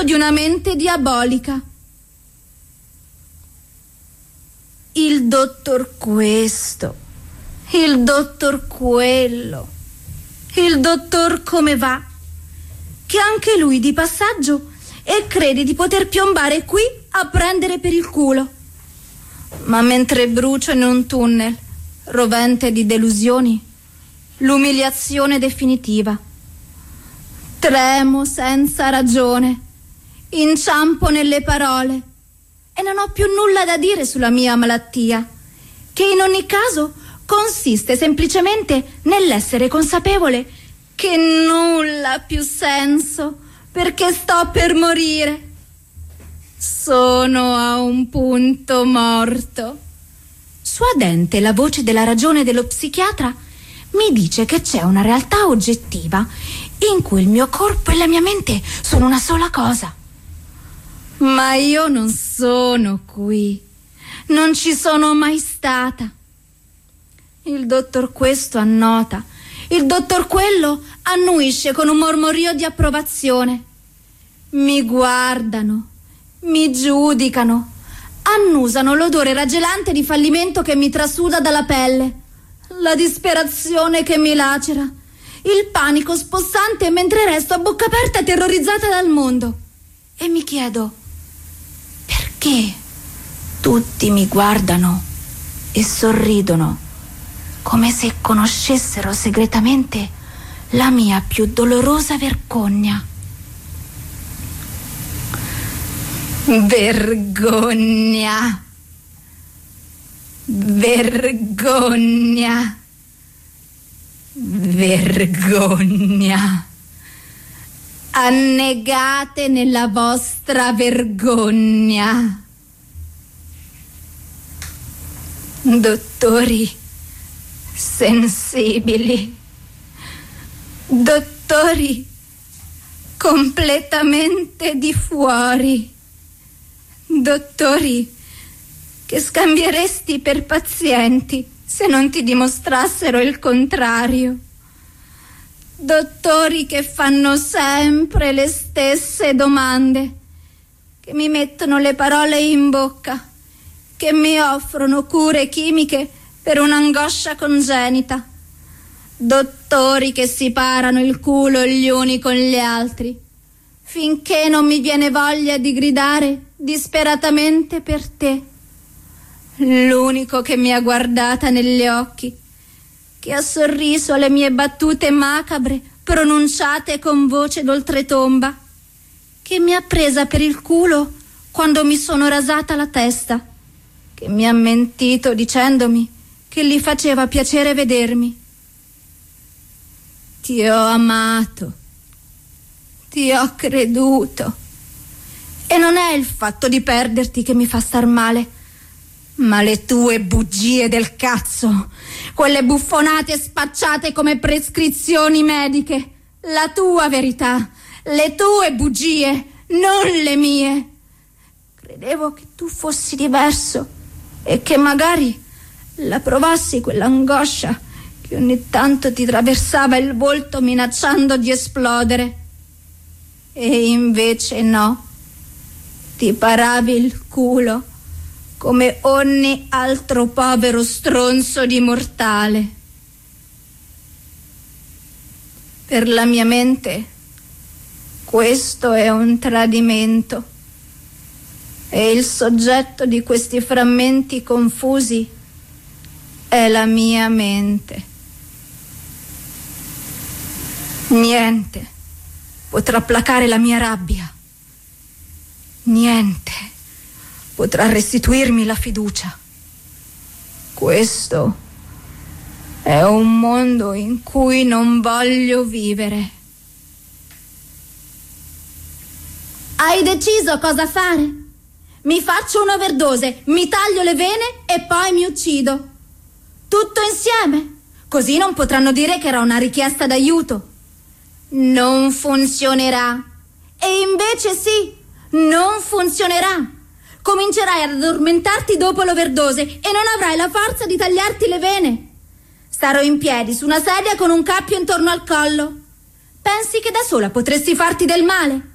frutto di una mente diabolica. Il dottor questo, il dottor quello, il dottor come va, che anche lui di passaggio e crede di poter piombare qui a prendere per il culo. Ma mentre brucio in un tunnel rovente di delusioni, l'umiliazione definitiva, tremo senza ragione, inciampo nelle parole e non ho più nulla da dire sulla mia malattia, che in ogni caso consiste semplicemente nell'essere consapevole che nulla ha più senso perché sto per morire. Sono a un punto morto. Suadente la voce della ragione dello psichiatra mi dice che c'è una realtà oggettiva in cui il mio corpo e la mia mente sono una sola cosa. Ma io non sono qui, non ci sono mai stata. Il dottor questo annota, il dottor quello annuisce con un mormorio di approvazione. Mi guardano, mi giudicano, annusano l'odore raggelante di fallimento che mi trasuda dalla pelle, la disperazione che mi lacera, il panico spossante mentre resto a bocca aperta terrorizzata dal mondo. E mi chiedo, perché tutti mi guardano e sorridono come se conoscessero segretamente la mia più dolorosa vergogna? Vergogna, vergogna, vergogna. Annegate nella vostra vergogna. Dottori sensibili, dottori completamente di fuori, dottori che scambieresti per pazienti se non ti dimostrassero il contrario, dottori che fanno sempre le stesse domande, che mi mettono le parole in bocca, che mi offrono cure chimiche per un'angoscia congenita, dottori che si parano il culo gli uni con gli altri, finché non mi viene voglia di gridare disperatamente per te, l'unico che mi ha guardata negli occhi, che ha sorriso alle mie battute macabre pronunciate con voce d'oltretomba, che mi ha presa per il culo quando mi sono rasata la testa, che mi ha mentito dicendomi che gli faceva piacere vedermi. Ti ho amato, ti ho creduto, e non è il fatto di perderti che mi fa star male, ma le tue bugie del cazzo, quelle buffonate spacciate come prescrizioni mediche, la tua verità, le tue bugie, non le mie. Credevo che tu fossi diverso e che magari la provassi quell'angoscia che ogni tanto ti traversava il volto minacciando di esplodere. E invece no, ti paravi il culo come ogni altro povero stronzo di mortale. Per la mia mente questo è un tradimento e il soggetto di questi frammenti confusi è la mia mente. Niente potrà placare la mia rabbia, niente potrà restituirmi la fiducia. Questo è un mondo in cui non voglio vivere. Hai deciso cosa fare? Mi faccio un'overdose, mi taglio le vene e poi mi uccido. Tutto insieme, così non potranno dire che era una richiesta d'aiuto. Non funzionerà. E invece sì, non funzionerà. Comincerai ad addormentarti dopo l'overdose e non avrai la forza di tagliarti le vene. Starò in piedi su una sedia con un cappio intorno al collo. Pensi che da sola potresti farti del male?